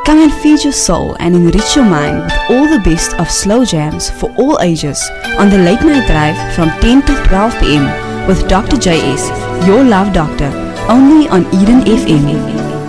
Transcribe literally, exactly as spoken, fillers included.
Come and feed your soul and enrich your mind with all the best of slow jams for all ages on the Late Night Drive from ten to twelve p m with Doctor J S, your love doctor, only on Eden F M.